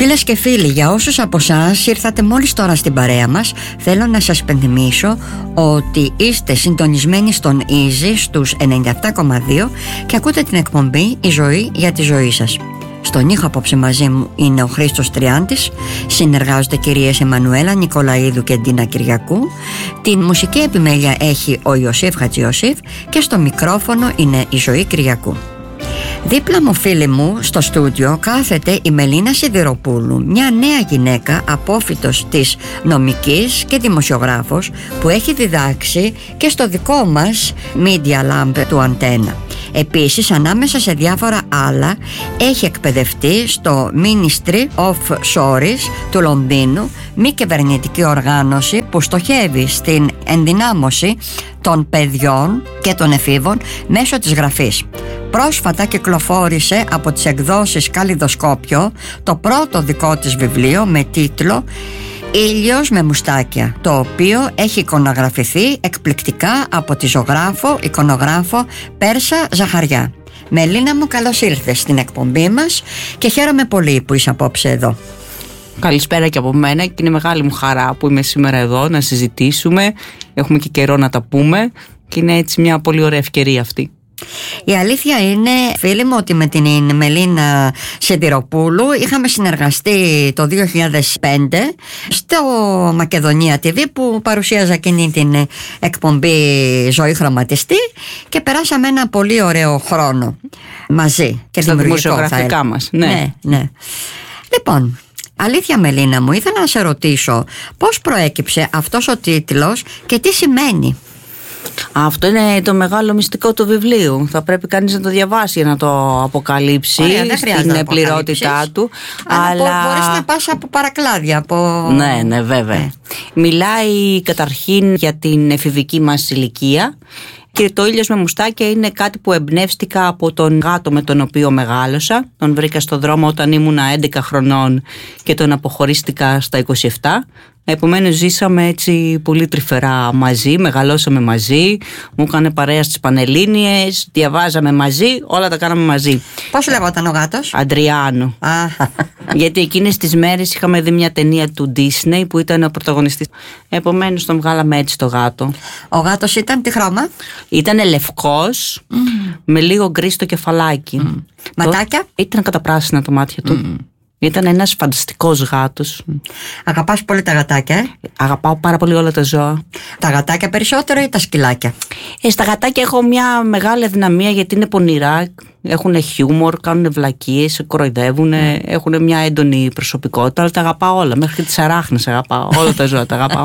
Φίλες και φίλοι, για όσους από εσάς ήρθατε μόλις τώρα στην παρέα μας, θέλω να σας υπενθυμίσω ότι είστε συντονισμένοι στον Easy στους 97,2 και ακούτε την εκπομπή «Η ζωή για τη ζωή σας». Στον ήχο απόψε μαζί μου είναι ο Χρήστος Τριάντης, συνεργάζονται κυρίες Εμμανουέλα Νικολαίδου και Ντίνα Κυριακού, την μουσική επιμέλεια έχει ο Ιωσήφ Χατζιωσήφ και στο μικρόφωνο είναι η Ζωή Κυριακού. Δίπλα μου, φίλοι μου, στο στούντιο κάθεται η Μελίνα Σιδηροπούλου, μια νέα γυναίκα απόφοιτος της νομικής και δημοσιογράφος που έχει διδάξει και στο δικό μας Media Lab του Αντένα. Επίσης, ανάμεσα σε διάφορα άλλα, έχει εκπαιδευτεί στο Ministry of Shores του Λονδίνου, μη κυβερνητική οργάνωση που στοχεύει στην ενδυνάμωση των παιδιών και των εφήβων μέσω της γραφής. Πρόσφατα κυκλοφόρησε από τις εκδόσεις Καλλιδοσκόπιο το πρώτο δικό της βιβλίο με τίτλο «Ήλιος με μουστάκια», το οποίο έχει εικονογραφηθεί εκπληκτικά από τη ζωγράφο, εικονογράφο Πέρσα Ζαχαριά. Μελίνα μου, καλώς ήρθες στην εκπομπή μας και χαίρομαι πολύ που είσαι απόψε εδώ. Καλησπέρα και από μένα και είναι μεγάλη μου χαρά που είμαι σήμερα εδώ να συζητήσουμε. Έχουμε και καιρό να τα πούμε και είναι έτσι μια πολύ ωραία ευκαιρία αυτή. Η αλήθεια είναι, φίλοι μου, ότι με την Μελίνα Σιδηροπούλου είχαμε συνεργαστεί το 2005 στο Μακεδονία TV που παρουσίαζα εκείνη την εκπομπή Ζωή Χρωματιστή και περάσαμε ένα πολύ ωραίο χρόνο μαζί και στα δημοσιογραφικά μας. Ναι. Λοιπόν, αλήθεια Μελίνα μου, ήθελα να σε ρωτήσω πώς προέκυψε αυτός ο τίτλος και τι σημαίνει. Αυτό είναι το μεγάλο μυστικό του βιβλίου. Θα πρέπει κανείς να το διαβάσει για να το αποκαλύψει. Στην πληρότητά του. Αλλά μπορείς να πας από παρακλάδια από... Ναι, βέβαια. Μιλάει καταρχήν για την εφηβική μας ηλικία. Και το «Ήλιος με μουστάκια» είναι κάτι που εμπνεύστηκα από τον γάτο με τον οποίο μεγάλωσα. Τον βρήκα στον δρόμο όταν ήμουνα 11 χρονών και τον αποχωρίστηκα στα 27. Επομένως ζήσαμε έτσι πολύ τρυφερά μαζί, μεγαλώσαμε μαζί, μου έκανε παρέα στις Πανελλήνιες, διαβάζαμε μαζί, όλα τα κάναμε μαζί. Πώς λεγόταν ο γάτος? Αντριάνο. Γιατί εκείνες τις μέρες είχαμε δει μια ταινία του Disney που ήταν ο πρωταγωνιστής. Επομένως τον βγάλαμε έτσι το γάτο. Ο γάτος ήταν τι χρώμα? Ήτανε λευκός, με λίγο γκρι στο κεφαλάκι. Ματάκια? Ήταν καταπράσινα τα μάτια του. Ήταν ένας φανταστικός γάτος. Αγαπάς πολύ τα γατάκια? Αγαπάω πάρα πολύ όλα τα ζώα. Τα γατάκια περισσότερο ή τα σκυλάκια? Στα γατάκια έχω μια μεγάλη αδυναμία γιατί είναι πονηρά, έχουν χιούμορ, κάνουν βλακίες, κοροϊδεύουν, έχουν μια έντονη προσωπικότητα, αλλά τα αγαπάω όλα, μέχρι και τις αράχνες αγαπάω, όλα τα ζώα τα αγαπάω.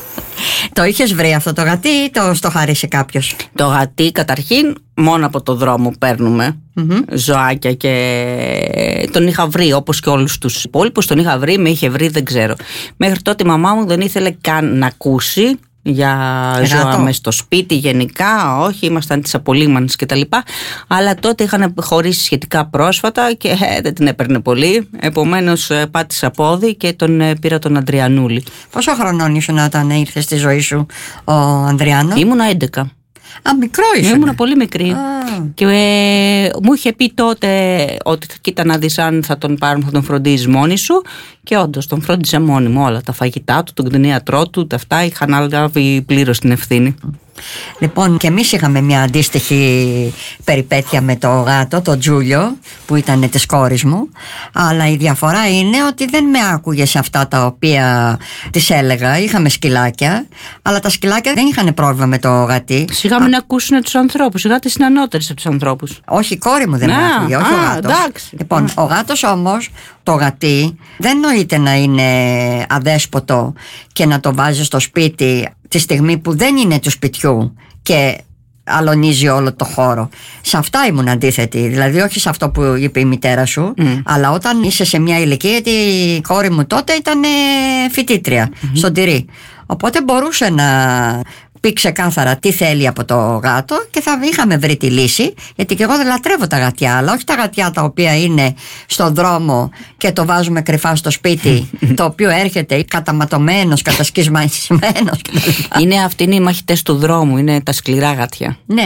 Το είχες βρει αυτό το γατί ή το στο χαρίσει κάποιος? Το γατί καταρχήν μόνο από το δρόμο παίρνουμε ζωάκια και τον είχα βρει όπως και όλους τους υπόλοιπους, τον είχα βρει, με είχε βρει, δεν ξέρω. Μέχρι τότε η μαμά μου δεν ήθελε καν να ακούσει για ζώα μες στο σπίτι γενικά, όχι, ήμασταν της απολύμανης και τα λοιπά, αλλά τότε είχαν χωρίσει σχετικά πρόσφατα και δεν την έπαιρνε πολύ, επομένως πάτησα πόδι και τον πήρα τον Ανδριανούλη. Πόσο χρονών ήσουν όταν ήρθε στη ζωή σου ο Ανδριάνο? Ήμουνα 11. Μικρό ήσουν? Ήμουνα πολύ μικρή. Και μου είχε πει τότε ότι κοίτα να δεις, αν θα τον πάρουμε θα τον φροντίζεις μόνη σου. Και όντως τον φρόντιζε μόνη μου, όλα τα φαγητά του, τον κτηνίατρό του, τα αυτά είχαν αναλάβει πλήρως την ευθύνη. Λοιπόν, και εμείς είχαμε μια αντίστοιχη περιπέτεια με το γάτο, το Τζούλιο, που ήταν της κόρης μου. Αλλά η διαφορά είναι ότι δεν με άκουγε σε αυτά τα οποία της έλεγα. Είχαμε σκυλάκια, αλλά τα σκυλάκια δεν είχαν πρόβλημα με το γατί. Σιγά μην ακούσουν τους ανθρώπους. Οι γάτες είναι ανώτερες από τους ανθρώπους. Όχι, η κόρη μου δεν με άκουγε, όχι ο γάτος. Λοιπόν, ο γάτος όμως, το γατί, δεν νοείται να είναι αδέσποτο και να το βάζει στο σπίτι τη στιγμή που δεν είναι του σπιτιού και αλωνίζει όλο το χώρο. Σε αυτά ήμουν αντίθετη. Δηλαδή όχι σε αυτό που είπε η μητέρα σου, αλλά όταν είσαι σε μια ηλικία, γιατί η κόρη μου τότε ήταν φοιτήτρια στον Τυρί, οπότε μπορούσε να πει ξεκάθαρα τι θέλει από το γάτο και θα είχαμε βρει τη λύση, γιατί και εγώ δεν λατρεύω τα γατιά, αλλά όχι τα γατιά τα οποία είναι στον δρόμο και το βάζουμε κρυφά στο σπίτι, το οποίο έρχεται καταματωμένος, κατασκισμένος κτλ. Αυτοί είναι οι μαχητές του δρόμου, είναι τα σκληρά γατιά. Ναι.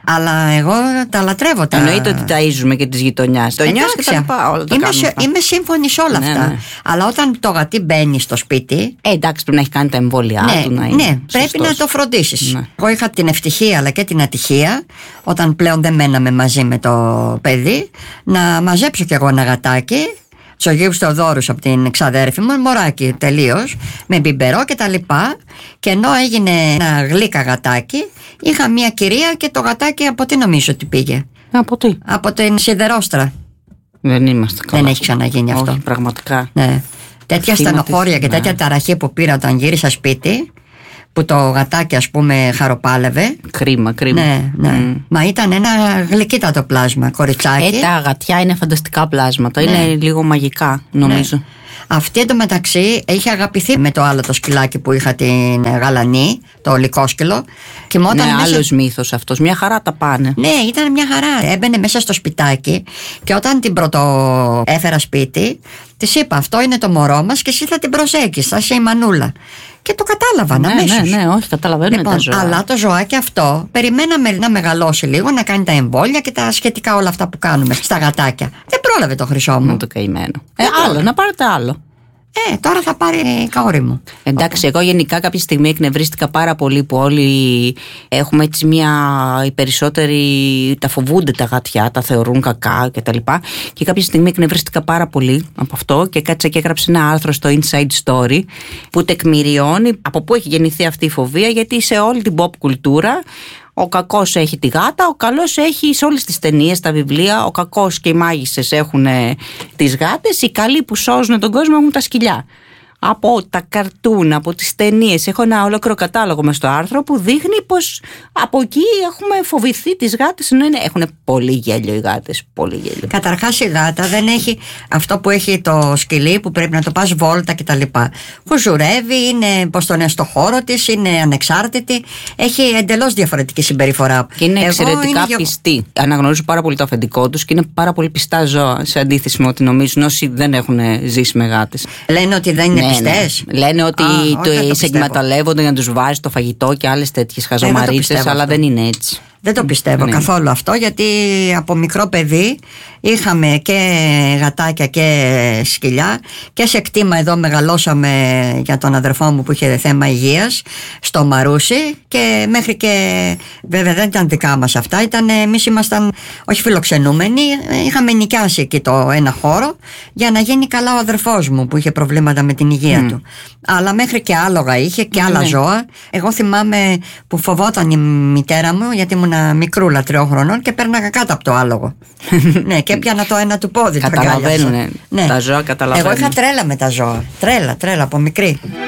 Αλλά εγώ τα λατρεύω τα. Εννοείται ότι ταΐζουμε και της γειτονιάς. Γειτονιάς και τα λοιπά. Όλα τα είμαι σύμφωνη σε όλα αυτά. Ναι. Αλλά όταν το γατί μπαίνει στο σπίτι. Εντάξει, πρέπει να έχει κάνει τα εμβόλια του. Ναι, πρέπει να το φροντίσεις. Ναι. Εγώ είχα την ευτυχία αλλά και την ατυχία, όταν πλέον δεν μέναμε μαζί με το παιδί, να μαζέψω κι εγώ ένα γατάκι. Στους Αγίους Θεοδόρους από την ξαδέρφη μου, μωράκι τελείως, με μπιμπερό και τα λοιπά. Και ενώ έγινε ένα γλύκα γατάκι, είχα μια κυρία και το γατάκι από τι νομίζω ότι πήγε? Από τι? Από την Σιδερόστρα. Δεν είμαστε καλά. Δεν έχει ξαναγίνει αυτό. Όχι, πραγματικά. Ναι. Τέτοια στενοχώρια και τέτοια ταραχή που πήρα όταν γύρισα σπίτι, που το γατάκι ας πούμε χαροπάλευε. Κρίμα. Ναι. Μα ήταν ένα γλυκύτατο πλάσμα, κοριτσάκι. Τα γατιά είναι φανταστικά πλάσματα. Ναι. Είναι λίγο μαγικά, νομίζω. Ναι. Αυτή εντωμεταξύ είχε αγαπηθεί με το άλλο το σκυλάκι που είχα, την γαλανή, το λυκόσκυλο. Ναι, άλλος μύθος αυτός. Μια χαρά τα πάνε. Ναι, ήταν μια χαρά. Έμπαινε μέσα στο σπιτάκι και όταν την πρωτοέφερα σπίτι, της είπα: αυτό είναι το μωρό μας και εσύ θα την προσέχεις, θα είσαι η μανούλα. Και το κατάλαβαν αμέσως. Ναι, όχι, καταλαβαίνουν τα ζώα. Αλλά το ζωάκι αυτό περιμέναμε να μεγαλώσει λίγο, να κάνει τα εμβόλια και τα σχετικά όλα αυτά που κάνουμε στα γατάκια. Δεν πρόλαβε το χρυσό μου. Το καημένο. Άλλο, να πάρετε άλλο. Τώρα θα πάρει η κόρη μου. Εντάξει, εγώ γενικά κάποια στιγμή εκνευρίστηκα πάρα πολύ που όλοι έχουμε έτσι οι περισσότεροι τα φοβούνται τα γατιά, τα θεωρούν κακά κτλ. Και κάποια στιγμή εκνευρίστηκα πάρα πολύ από αυτό και κάτσα και έγραψε ένα άρθρο στο Inside Story που τεκμηριώνει από πού έχει γεννηθεί αυτή η φοβία, γιατί σε όλη την pop κουλτούρα ο κακός έχει τη γάτα, ο καλός έχει σε όλες τις ταινίες, τα βιβλία. Ο κακός και οι μάγισσες έχουν τις γάτες, οι καλοί που σώζουν τον κόσμο έχουν τα σκυλιά. Από τα καρτούν, από τις ταινίες. Έχω ένα ολόκληρο κατάλογο μες στο άρθρο που δείχνει πως από εκεί έχουμε φοβηθεί τις γάτες. Έχουν πολύ γέλιο οι γάτες. Πολύ γέλιο. Καταρχάς η γάτα δεν έχει αυτό που έχει το σκυλί, που πρέπει να το πας βόλτα κτλ. Χουζουρεύει, είναι πως τον είναι στο χώρο της, είναι ανεξάρτητη. Έχει εντελώς διαφορετική συμπεριφορά. Και είναι εξαιρετικά πιστή. Αναγνωρίζουν πάρα πολύ το αφεντικό τους και είναι πάρα πολύ πιστά ζώα, σε αντίθεση με ό,τι νομίζουν όσοι δεν έχουν ζήσει με γάτες. Λένε ότι δεν είναι. Λένε ότι σε εκμεταλλεύονται για να τους βάζει το φαγητό και άλλες τέτοιες χαζομαρίτσες, αλλά δεν είναι έτσι. Δεν το πιστεύω καθόλου αυτό, γιατί από μικρό παιδί είχαμε και γατάκια και σκυλιά και σε κτήμα εδώ μεγαλώσαμε για τον αδερφό μου που είχε θέμα υγείας στο Μαρούσι, και μέχρι και βέβαια δεν ήταν δικά μας αυτά, εμείς ήμασταν όχι φιλοξενούμενοι, είχαμε νοικιάσει εκεί το ένα χώρο για να γίνει καλά ο αδερφός μου που είχε προβλήματα με την υγεία του. Αλλά μέχρι και άλογα είχε και άλλα ζώα. Εγώ θυμάμαι που φοβόταν η μητέρα μου, γιατί ήμουν μικρούλα 3 χρονών και πέρναγα κάτω από το άλογο. Ναι, και έπιανα το ένα του πόδι. Καταλαβαίνουν. Τα ζώα καταλαβαίνουν. Εγώ είχα τρέλα με τα ζώα. Τρέλα από μικρή.